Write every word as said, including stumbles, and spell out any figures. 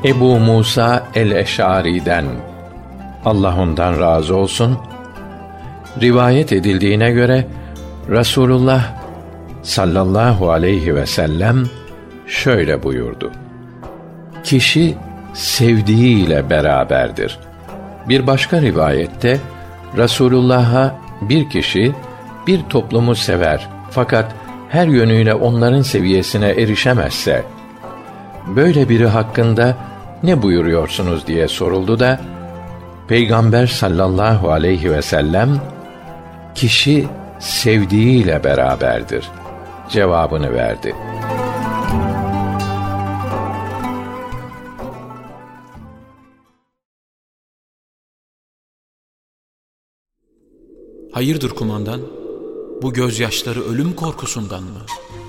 Ebu Musa el-Eş'ari'den, Allah ondan razı olsun, rivayet edildiğine göre Resulullah sallallahu aleyhi ve sellem şöyle buyurdu: Kişi sevdiğiyle beraberdir. Bir başka rivayette Resulullah'a bir kişi bir toplumu sever fakat her yönüyle onların seviyesine erişemezse, böyle biri hakkında ne buyuruyorsunuz diye soruldu da Peygamber sallallahu aleyhi ve sellem kişi sevdiğiyle beraberdir cevabını verdi. Hayırdır kumandan? Bu gözyaşları ölüm korkusundan mı?